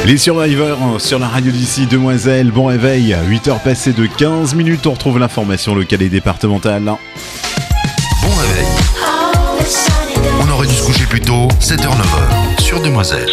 Les Survivors sur la radio d'ici, Demoiselle, bon réveil, 8h passées de 15 minutes, on retrouve l'information locale et départementale. Bon réveil. On aurait dû se coucher plus tôt, 7h, 9h, sur Demoiselle.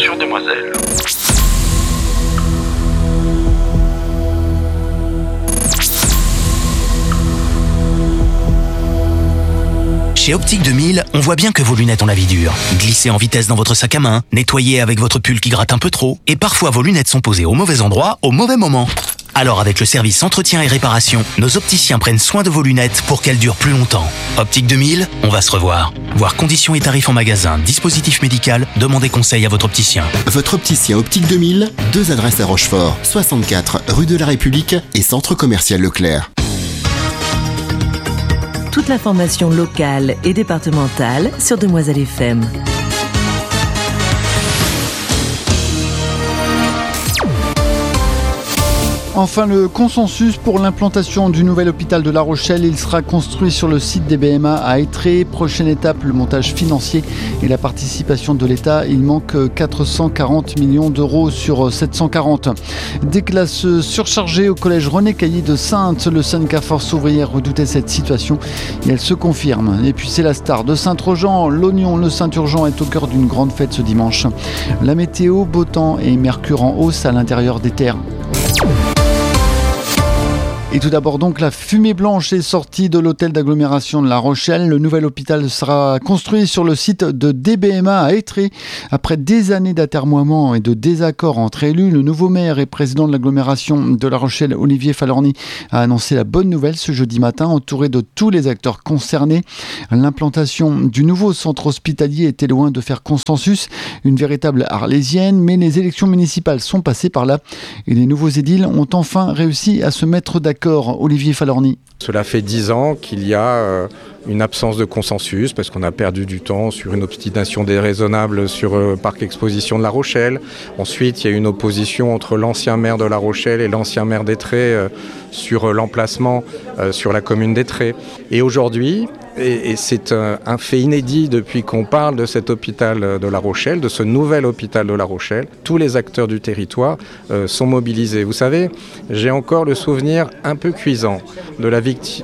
Chez Optique 2000, on voit bien que vos lunettes ont la vie dure. Glissez en vitesse dans votre sac à main, nettoyez avec votre pull qui gratte un peu trop, et parfois vos lunettes sont posées au mauvais endroit, au mauvais moment. Alors avec le service entretien et réparation, nos opticiens prennent soin de vos lunettes pour qu'elles durent plus longtemps. Optique 2000, on va se revoir. Voir conditions et tarifs en magasin, dispositif médical, demandez conseil à votre opticien. Votre opticien Optique 2000, 2 adresses à Rochefort, 64 rue de la République et centre commercial Leclerc. Toute l'information locale et départementale sur Demoiselle FM. Enfin, le consensus pour l'implantation du nouvel hôpital de La Rochelle. Il sera construit sur le site des BMA à Étré. Prochaine étape, le montage financier et la participation de l'État. Il manque 440 millions d'euros sur 740. Des classes surchargées au collège René Cailly de Saintes. Le syndicat Force ouvrière redoutait cette situation et elle se confirme. Et puis c'est la star de Saint-Trojan. L'Oignon, le Saint-Urgent est au cœur d'une grande fête ce dimanche. La météo, beau temps et mercure en hausse à l'intérieur des terres. Et tout d'abord donc, la fumée blanche est sortie de l'hôtel d'agglomération de La Rochelle. Le nouvel hôpital sera construit sur le site de DBMA à Étré. Après des années d'atermoiements et de désaccords entre élus, le nouveau maire et président de l'agglomération de La Rochelle, Olivier Falorni, a annoncé la bonne nouvelle ce jeudi matin, entouré de tous les acteurs concernés. L'implantation du nouveau centre hospitalier était loin de faire consensus, une véritable arlésienne, mais les élections municipales sont passées par là et les nouveaux édiles ont enfin réussi à se mettre d'accord. Olivier Falorni. Cela fait 10 ans qu'il y a une absence de consensus parce qu'on a perdu du temps sur une obstination déraisonnable sur le parc exposition de La Rochelle. Ensuite, il y a une opposition entre l'ancien maire de La Rochelle et l'ancien maire d'Étré sur l'emplacement sur la commune d'Étré. Et aujourd'hui, et c'est un fait inédit depuis qu'on parle de cet hôpital de La Rochelle, de ce nouvel hôpital de La Rochelle, tous les acteurs du territoire sont mobilisés. Vous savez, j'ai encore le souvenir un peu cuisant de la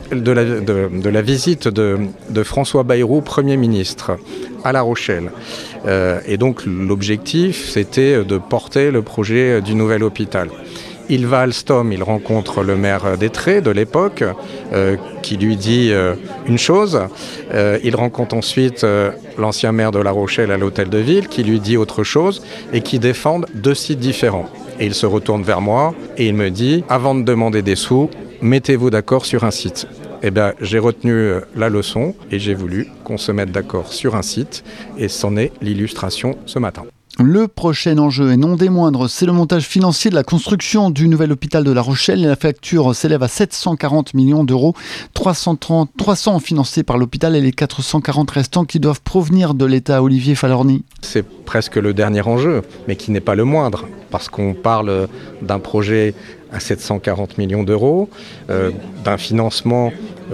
visite de François Bayrou, Premier ministre, à La Rochelle. Et donc l'objectif, c'était de porter le projet du nouvel hôpital. Il va à Alstom, il rencontre le maire d'Étré de l'époque, qui lui dit une chose. Il rencontre ensuite l'ancien maire de La Rochelle à l'hôtel de ville, qui lui dit autre chose, et qui défendent 2 sites différents. Et il se retourne vers moi et il me dit, avant de demander des sous, mettez-vous d'accord sur un site. Eh bien, j'ai retenu la leçon et j'ai voulu qu'on se mette d'accord sur un site, et c'en est l'illustration ce matin. Le prochain enjeu, et non des moindres, c'est le montage financier de la construction du nouvel hôpital de La Rochelle. La facture s'élève à 740 millions d'euros, 300 financés par l'hôpital et les 440 restants qui doivent provenir de l'État. Olivier Falorni. C'est presque le dernier enjeu, mais qui n'est pas le moindre, parce qu'on parle d'un projet à 740 millions d'euros, d'un financement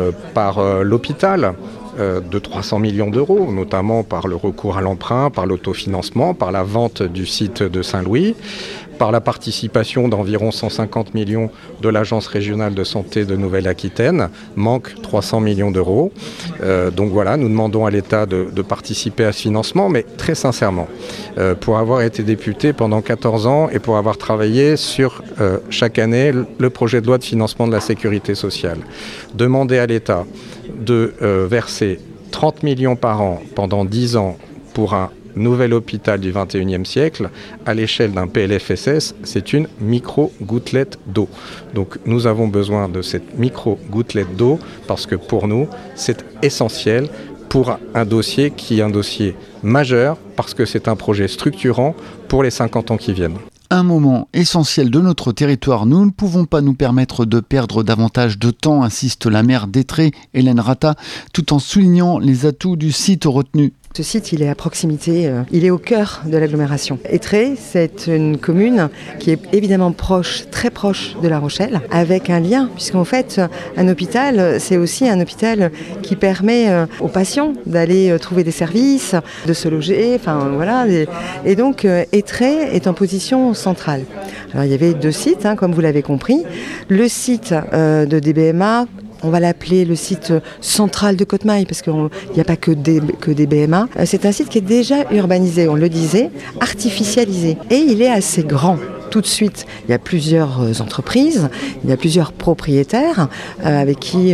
par l'hôpital, de 300 millions d'euros, notamment par le recours à l'emprunt, par l'autofinancement, par la vente du site de Saint-Louis, par la participation d'environ 150 millions de l'Agence régionale de santé de Nouvelle-Aquitaine, manque 300 millions d'euros. Donc voilà, nous demandons à l'État de participer à ce financement, mais très sincèrement, pour avoir été député pendant 14 ans et pour avoir travaillé sur chaque année le projet de loi de financement de la sécurité sociale, demander à l'État de verser 30 millions par an pendant 10 ans pour un nouvel hôpital du 21e siècle, à l'échelle d'un PLFSS, c'est une micro-gouttelette d'eau. Donc nous avons besoin de cette micro-gouttelette d'eau parce que pour nous, c'est essentiel pour un dossier qui est un dossier majeur parce que c'est un projet structurant pour les 50 ans qui viennent. Un moment essentiel de notre territoire. Nous ne pouvons pas nous permettre de perdre davantage de temps, insiste la maire d'Étré, Hélène Rata, tout en soulignant les atouts du site retenu. Ce site, il est à proximité, il est au cœur de l'agglomération. Étré, c'est une commune qui est évidemment très proche de La Rochelle, avec un lien, puisqu'en fait, un hôpital, c'est aussi un hôpital qui permet aux patients d'aller trouver des services, de se loger, et donc Étré est en position centrale. Alors il y avait 2 sites, comme vous l'avez compris. Le site de DBMA, on va l'appeler le site central de Côte-Maille, parce qu'il n'y a pas que des BMA. C'est un site qui est déjà urbanisé, on le disait, artificialisé. Et il est assez grand. Tout de suite, il y a plusieurs entreprises, il y a plusieurs propriétaires avec qui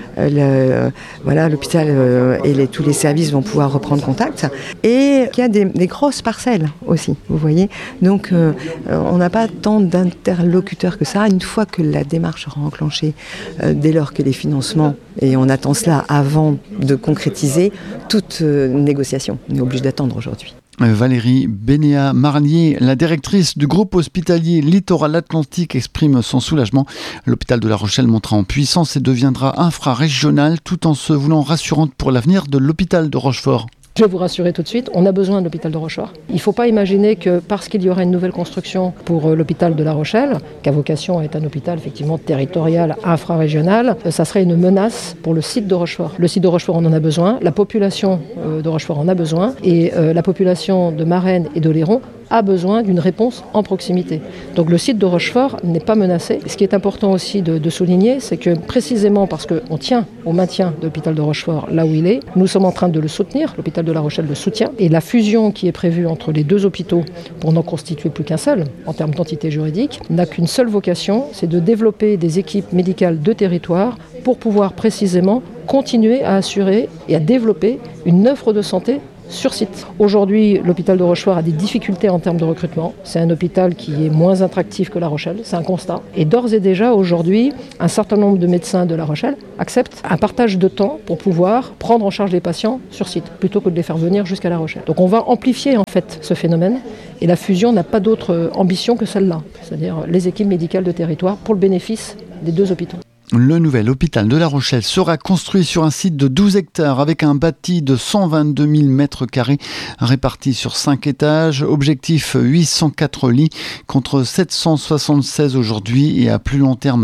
l'hôpital et tous les services vont pouvoir reprendre contact. Et il y a des grosses parcelles aussi, vous voyez. Donc on n'a pas tant d'interlocuteurs que ça. Une fois que la démarche sera enclenchée, dès lors que les financements, et on attend cela avant de concrétiser toute négociation. On est obligé d'attendre aujourd'hui. Valérie Bénéat-Marlier, la directrice du groupe hospitalier Littoral Atlantique, exprime son soulagement. L'hôpital de La Rochelle montera en puissance et deviendra infrarégional tout en se voulant rassurante pour l'avenir de l'hôpital de Rochefort. Je vais vous rassurer tout de suite, on a besoin de l'hôpital de Rochefort. Il ne faut pas imaginer que parce qu'il y aura une nouvelle construction pour l'hôpital de La Rochelle, qui a vocation à être un hôpital effectivement territorial, infrarégional, ça serait une menace pour le site de Rochefort. Le site de Rochefort, on en a besoin, la population de Rochefort en a besoin, et la population de Marennes et d'Oléron a besoin d'une réponse en proximité. Donc le site de Rochefort n'est pas menacé. Ce qui est important aussi de souligner, c'est que précisément parce qu'on tient au maintien de l'hôpital de Rochefort là où il est, nous sommes en train de le soutenir, l'hôpital de La Rochelle le soutient, et la fusion qui est prévue entre les 2 hôpitaux, pour n'en constituer plus qu'un seul, en termes d'entité juridique, n'a qu'une seule vocation, c'est de développer des équipes médicales de territoire pour pouvoir précisément continuer à assurer et à développer une offre de santé sur site. Aujourd'hui, l'hôpital de Rochefort a des difficultés en termes de recrutement. C'est un hôpital qui est moins attractif que La Rochelle, c'est un constat. Et d'ores et déjà, aujourd'hui, un certain nombre de médecins de La Rochelle acceptent un partage de temps pour pouvoir prendre en charge les patients sur site, plutôt que de les faire venir jusqu'à La Rochelle. Donc on va amplifier en fait ce phénomène, et la fusion n'a pas d'autre ambition que celle-là, c'est-à-dire les équipes médicales de territoire pour le bénéfice des 2 hôpitaux. Le nouvel hôpital de La Rochelle sera construit sur un site de 12 hectares avec un bâti de 122 000 mètres carrés répartis sur 5 étages. Objectif 804 lits contre 776 aujourd'hui et à plus long terme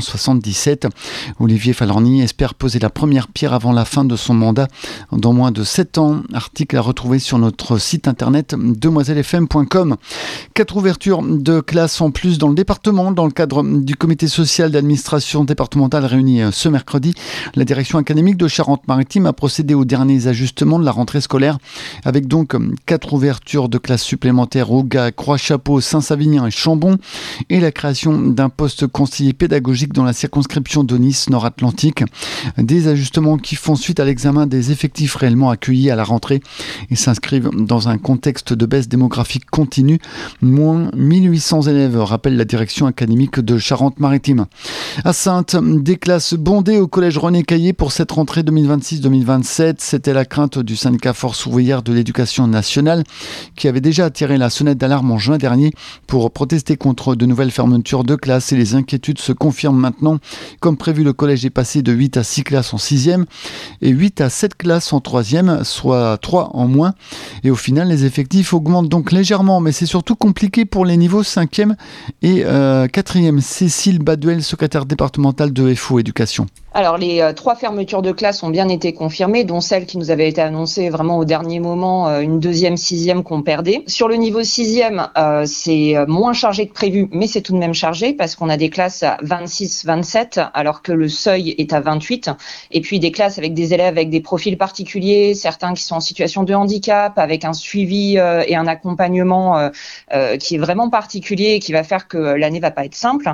877. Olivier Falorni espère poser la première pierre avant la fin de son mandat dans moins de 7 ans. Article à retrouver sur notre site internet demoisellefm.com. 4 ouvertures de classes en plus dans le département dans le cadre du comité social d'administration départementale réunie ce mercredi. La direction académique de Charente-Maritime a procédé aux derniers ajustements de la rentrée scolaire avec donc 4 ouvertures de classes supplémentaires au Gap, Croix-Chapeau, Saint-Savinien et Chambon et la création d'un poste conseiller pédagogique dans la circonscription de Nice Nord-Atlantique. Des ajustements qui font suite à l'examen des effectifs réellement accueillis à la rentrée et s'inscrivent dans un contexte de baisse démographique continue. Moins 1800 élèves, rappelle la direction académique de Charente-Maritime. À Saintes, des classes bondées au collège René Caillé pour cette rentrée 2026-2027. C'était la crainte du syndicat Force ouvrière de l'éducation nationale qui avait déjà tiré la sonnette d'alarme en juin dernier pour protester contre de nouvelles fermetures de classes et les inquiétudes se confirment maintenant. Comme prévu, le collège est passé de 8 à 6 classes en 6e et 8 à 7 classes en 3e, soit 3 en moins. Et au final, les effectifs augmentent donc légèrement, mais c'est surtout compliqué pour les niveaux 5e et 4e. Cécile Baduel, secrétaire départementale de FO Éducation. Alors les 3 fermetures de classes ont bien été confirmées, dont celle qui nous avait été annoncée vraiment au dernier moment, une 2e, 6e qu'on perdait. Sur le niveau 6e, c'est moins chargé que prévu, mais c'est tout de même chargé parce qu'on a des classes à 26, 27, alors que le seuil est à 28. Et puis des classes avec des élèves avec des profils particuliers, certains qui sont en situation de handicap, avec un suivi et un accompagnement qui est vraiment particulier et qui va faire que l'année va pas être simple.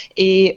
Et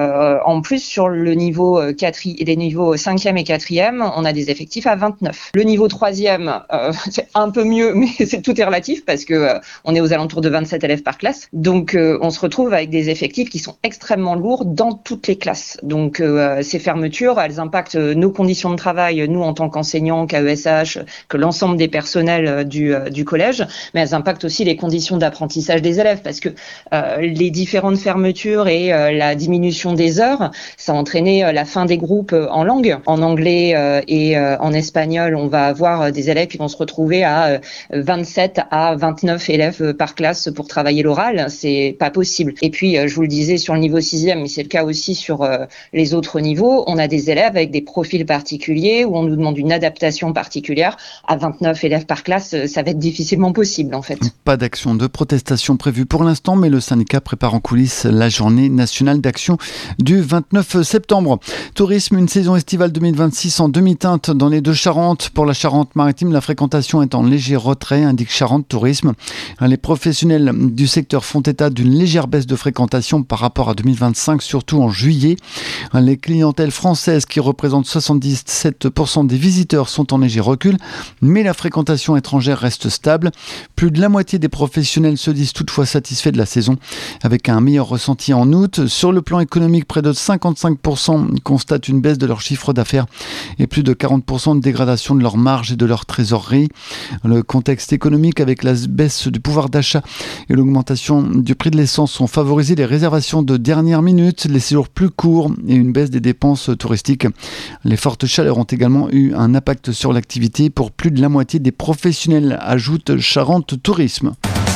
en plus, sur le niveau et les niveaux 5e et 4e, on a des effectifs à 29. Le niveau 3e, c'est un peu mieux, mais tout est relatif parce que on est aux alentours de 27 élèves par classe. Donc, on se retrouve avec des effectifs qui sont extrêmement lourds dans toutes les classes. Donc, ces fermetures, elles impactent nos conditions de travail, nous en tant qu'enseignants, qu'AESH, que l'ensemble des personnels du collège, mais elles impactent aussi les conditions d'apprentissage des élèves parce que les différentes fermetures et la diminution des heures ça a entraîné la fin des groupes en langue. En anglais et en espagnol, on va avoir des élèves qui vont se retrouver à 27 à 29 élèves par classe pour travailler l'oral. C'est pas possible. Et puis, je vous le disais, sur le niveau 6e, mais c'est le cas aussi sur les autres niveaux, on a des élèves avec des profils particuliers où on nous demande une adaptation particulière. À 29 élèves par classe, ça va être difficilement possible en fait. Pas d'action de protestation prévue pour l'instant, mais le syndicat prépare en coulisses la journée nationale d'action du 29 septembre. Tourisme, une saison estivale 2026 en demi-teinte dans les Deux-Charentes. Pour la Charente-Maritime, la fréquentation est en léger retrait, indique Charente Tourisme. Les professionnels du secteur font état d'une légère baisse de fréquentation par rapport à 2025, surtout en juillet. Les clientèles françaises qui représentent 77% des visiteurs sont en léger recul, mais la fréquentation étrangère reste stable. Plus de la moitié des professionnels se disent toutefois satisfaits de la saison, avec un meilleur ressenti en août. Sur le plan économique, près de 55% constatent une baisse de leur chiffre d'affaires et plus de 40% de dégradation de leur marge et de leur trésorerie. Le contexte économique avec la baisse du pouvoir d'achat et l'augmentation du prix de l'essence ont favorisé les réservations de dernière minute, les séjours plus courts et une baisse des dépenses touristiques. Les fortes chaleurs ont également eu un impact sur l'activité pour plus de la moitié des professionnels, ajoute Charente Tourisme.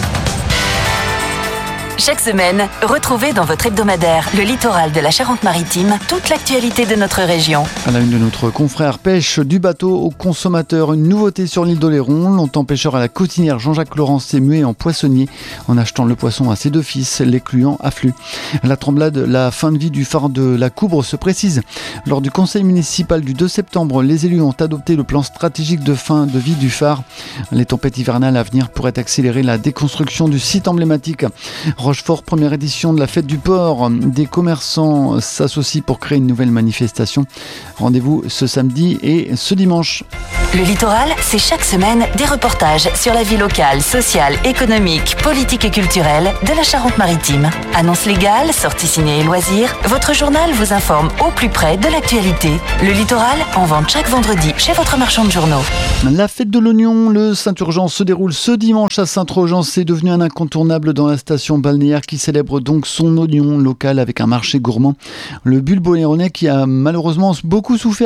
Chaque semaine, retrouvez dans votre hebdomadaire Le Littoral de la Charente-Maritime toute l'actualité de notre région. À la une de notre confrère pêche, du bateau au consommateur, une nouveauté sur l'île d'Oléron. Longtemps pêcheur à la cotinière, Jean-Jacques Laurence s'est mué en poissonnier en achetant le poisson à ses deux fils. Les clients affluent. La Tremblade, la fin de vie du phare de la Coubre se précise. Lors du conseil municipal du 2 septembre, les élus ont adopté le plan stratégique de fin de vie du phare. Les tempêtes hivernales à venir pourraient accélérer la déconstruction du site emblématique. Rochefort, première édition de la fête du port. Des commerçants s'associent pour créer une nouvelle manifestation. Rendez-vous ce samedi et ce dimanche. Le Littoral, c'est chaque semaine des reportages sur la vie locale, sociale, économique, politique et culturelle de la Charente-Maritime. Annonces légales, sorties ciné et loisirs, votre journal vous informe au plus près de l'actualité. Le Littoral, en vente chaque vendredi chez votre marchand de journaux. La fête de l'oignon, le Saint-Urgence se déroule ce dimanche à Saint-Trojan. C'est devenu un incontournable dans la station balnéaire qui célèbre donc son oignon local avec un marché gourmand. Le Bulbe oléronais qui a malheureusement beaucoup souffert